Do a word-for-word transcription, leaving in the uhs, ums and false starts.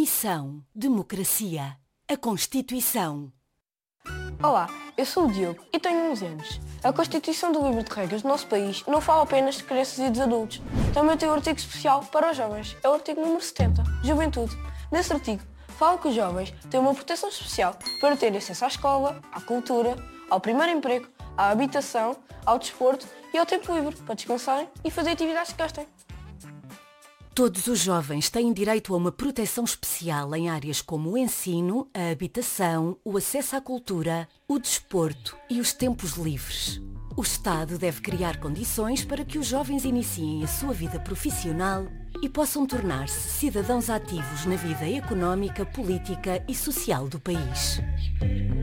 Missão Democracia. A Constituição. Olá, eu sou o Diogo e tenho onze anos. A Constituição do Livro de Regras do nosso país não fala apenas de crianças e dos adultos. Também tem um artigo especial para os jovens. É o artigo número setenta, Juventude. Nesse artigo, fala que os jovens têm uma proteção especial para terem acesso à escola, à cultura, ao primeiro emprego, à habitação, ao desporto e ao tempo livre para descansarem e fazer atividades que gostem. Todos os jovens têm direito a uma proteção especial em áreas como o ensino, a habitação, o acesso à cultura, o desporto e os tempos livres. O Estado deve criar condições para que os jovens iniciem a sua vida profissional e possam tornar-se cidadãos ativos na vida económica, política e social do país.